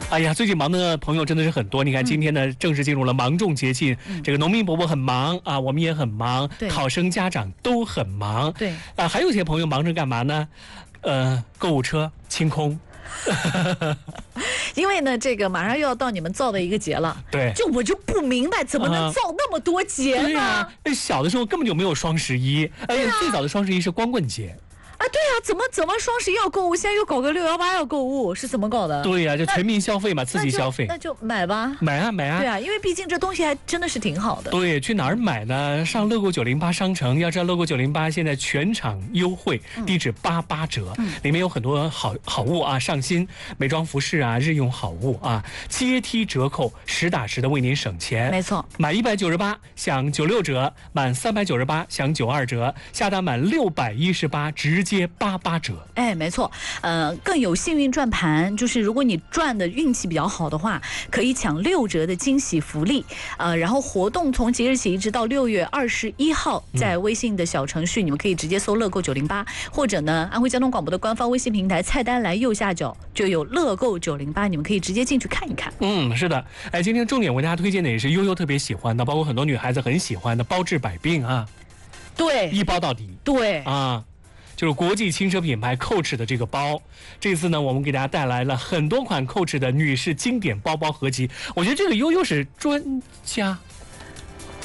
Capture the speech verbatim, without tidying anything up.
哎呀，最近忙的朋友真的是很多。你看，今天呢，正式进入了芒种节气，嗯、这个农民伯伯很忙啊，我们也很忙，考生家长都很忙。 对啊，还有些朋友忙着干嘛呢？呃，购物车清空。 因为呢，这个马上又要到你们造的一个节了。 对， 就我就不明白，怎么能造那么多节呢？ 对呀、啊，小的时候根本就没有双十一，而且最早的双十一是光棍节。 啊，对呀、啊，怎么怎么双十一要购物，现在又搞个六幺八要购物，是怎么搞的？ 对呀、啊，就全民消费嘛，刺激消费， 那就买吧， 买啊买啊。 对啊，因为毕竟这东西还真的是挺好的。 对，去哪儿买呢？上乐购九零八商城，要知道乐购九零八现在全场优惠，低至八八折，嗯、里面有很多好好物啊，上新美妆服饰啊，日用好物啊，阶梯折扣，实打实的为您省钱。 没错， 满一百九十八享九六折，满三百九十八享九二折，下单满六百一十八直接八八折。 哎，没错，呃，更有幸运转盘，就是如果你转的运气比较好的话，可以抢六折的惊喜福利。呃，然后活动从即日起一直到六月二十一号，在微信的小程序，你们可以直接搜乐购九零八，或者呢，安徽交通广播的官方微信平台菜单栏右下角就有乐购九零八，你们可以直接进去看一看。 嗯，是的，哎，今天重点为大家推荐的也是悠悠特别喜欢的，包括很多女孩子很喜欢的包治百病啊， 对， 一包到底， 对啊。就是国际轻奢品牌 Coach 的这个包，这次呢，我们给大家带来了很多款 Coach 的女士经典包包合集。我觉得这个悠悠是专家